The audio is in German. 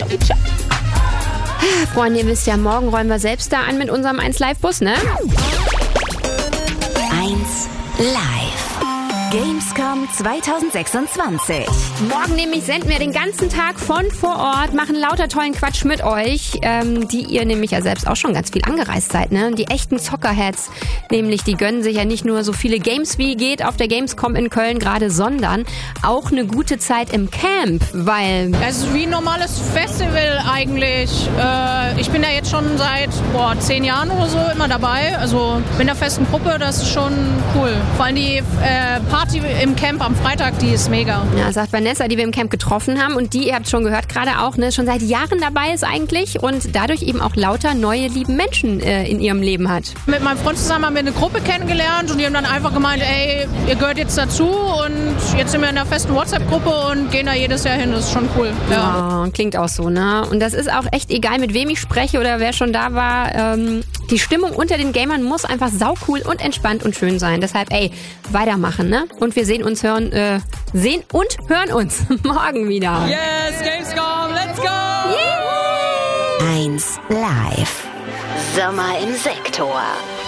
Freunde, ihr wisst ja, morgen räumen wir selbst da an mit unserem 1 Live-Bus, ne? 1 Live. Gamescom 2026. Morgen nämlich senden wir den ganzen Tag von vor Ort, machen lauter tollen Quatsch mit euch, die ihr nämlich ja selbst auch schon ganz viel angereist seid, ne? Die echten Zockerheads, nämlich die gönnen sich ja nicht nur so viele Games wie geht auf der Gamescom in Köln gerade, sondern auch eine gute Zeit im Camp, weil... Es ist wie ein normales Festival eigentlich. Ich bin ja jetzt schon seit 10 Jahren oder so immer dabei, also mit einer festen Gruppe, das ist schon cool. Vor allem die Party im Camp am Freitag, die ist mega. Ja, sagt Vanessa, die wir im Camp getroffen haben und die, ihr habt schon gehört gerade auch, ne, schon seit Jahren dabei ist eigentlich und dadurch eben auch lauter neue lieben Menschen in ihrem Leben hat. Mit meinem Freund zusammen haben wir eine Gruppe kennengelernt und die haben dann einfach gemeint, ey, ihr gehört jetzt dazu und jetzt sind wir in einer festen WhatsApp-Gruppe und gehen da jedes Jahr hin, das ist schon cool. Ja, klingt auch so, ne? Und das ist auch echt egal, mit wem ich spreche oder wer schon da war. Die Stimmung unter den Gamern muss einfach saucool und entspannt und schön sein. Deshalb, ey, weitermachen, ne? Und wir sehen und hören uns morgen wieder. Yes, Gamescom, let's go! Yeah! 1 Live. Sommer im Sektor.